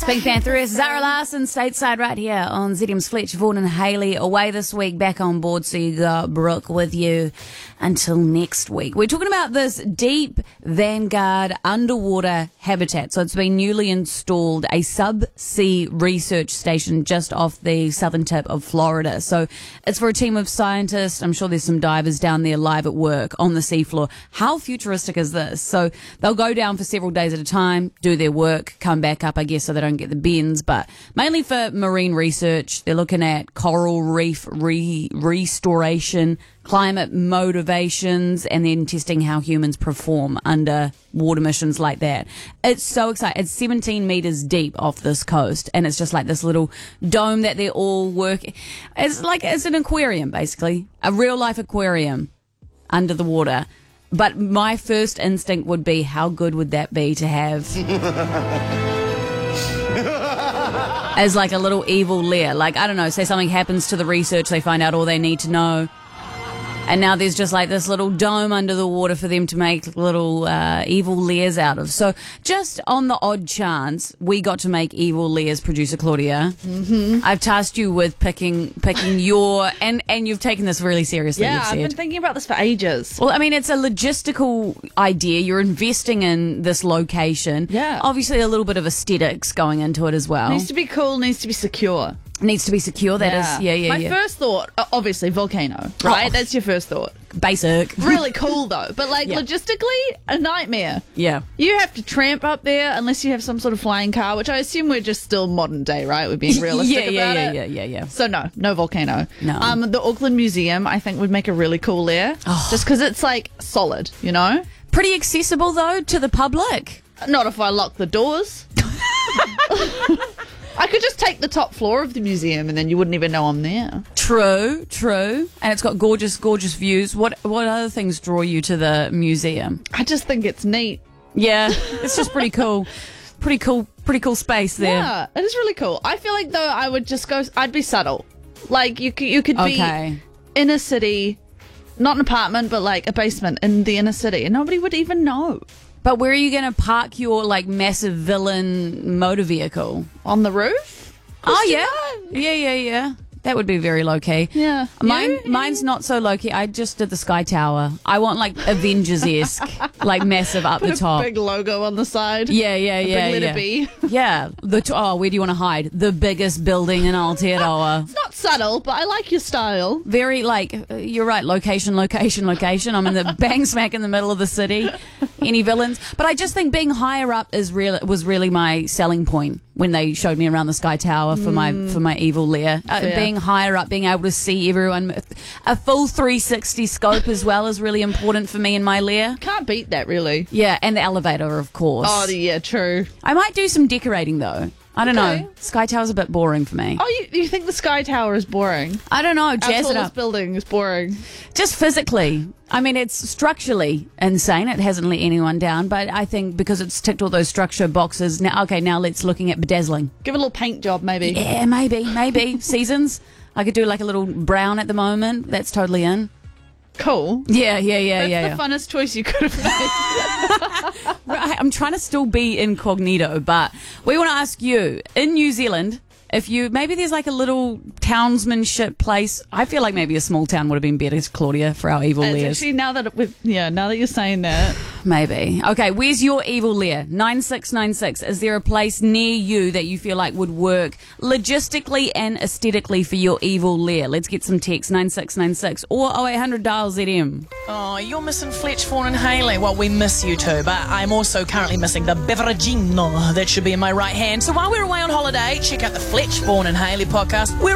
Pink Pantheress, Zara Larson, stateside right here on ZM's Fletch, Vaughan and Haley away this week, back on board, so you got Brooke with you until next week. We're talking about this deep Vanguard underwater habitat. So it's been newly installed, a subsea research station just off the southern tip of Florida. So it's for a team of scientists. I'm sure there's some divers down there live at work on the seafloor. How futuristic is this? So they'll go down for several days at a time, do their work, come back up, I guess, so they don't get the bends, but mainly for marine research. They're looking at coral reef restoration, climate motivations, and then testing how humans perform under water missions like that. It's so exciting. It's 17 meters deep off this coast, and it's just like this little dome that they're all working. It's an aquarium, basically, a real life aquarium under the water. But my first instinct would be, how good would that be to have as like a little evil lair? Like, I don't know, say something happens to the research, they find out all they need to know, and now there's just like this little dome under the water for them to make little evil lairs out of. So just on the odd chance we got to make evil lairs, producer Claudia, I've tasked you with picking your, and you've taken this really seriously. Yeah, I've been thinking about this for ages. Well, I mean, it's a logistical idea. You're investing in this location. Yeah. Obviously a little bit of aesthetics going into it as well. Needs to be cool, needs to be secure. Needs to be secure, that is. Yeah. My first thought, obviously, volcano, right? Oh. That's your first thought. Basic. Really cool, though. But, Yeah. logistically, a nightmare. Yeah. You have to tramp up there unless you have some sort of flying car, which I assume we're just still modern day, right? We're being realistic about it. Yeah. So, no volcano. No. The Auckland Museum, I think, would make a really cool lair. Oh. Just because it's, solid, you know? Pretty accessible, though, to the public. Not if I lock the doors. I could just take the top floor of the museum and then you wouldn't even know I'm there. True. And it's got gorgeous views. What other things draw you to the museum? I just think it's neat. Yeah, it's just pretty cool. Pretty cool space there. Yeah, it is really cool. I feel like, though, I would just go, I'd be subtle. Like, you could be in a city, not an apartment, but like a basement in the inner city, and nobody would even know. But where are you going to park your massive villain motor vehicle? On the roof? Oh, yeah. That would be very low key. Yeah. Mine's not so low key. I just did the Sky Tower. I want Avengers-esque, massive up the top. A big logo on the side. Yeah. Big letter B. Yeah. Where do you want to hide? The biggest building in Aotearoa. It's not subtle, but I like your style. Very you're right. Location. I'm in the bang smack in the middle of the city. Any villains? But I just think being higher up was really my selling point when they showed me around the Sky Tower for my evil lair. Being higher up, being able to see everyone, a full 360 scope as well is really important for me in my lair. Can't beat that, really. Yeah, and the elevator, of course. Oh, yeah, true. I might do some decorating, though. I don't know. Sky Tower's a bit boring for me. Oh, you think the Sky Tower is boring? I don't know. Jazz Our it tallest up. building is boring. Just physically. I mean, it's structurally insane. It hasn't let anyone down. But I think because it's ticked all those structure boxes, now let's looking at bedazzling. Give it a little paint job, maybe. Yeah, maybe. Seasons. I could do a little brown at the moment. That's totally in. Cool. Yeah. That's the funnest choice you could have made. I'm trying to still be incognito, but we want to ask you, in New Zealand, if maybe there's a little townsmanship place. I feel like maybe a small town would have been better, Claudia, for our evil lairs. Actually, now that you're saying that. Maybe. Okay, where's your evil lair? 9696. Is there a place near you that you feel like would work logistically and aesthetically for your evil lair? Let's get some text, 9696 or 0800 dial ZM. Oh, you're missing Fletch, Vaughan and Haley. Well, we miss you too, but I'm also currently missing the beveragino that should be in my right hand. So while we're away on holiday, check out the Fletch, Vaughan and Haley podcast. We're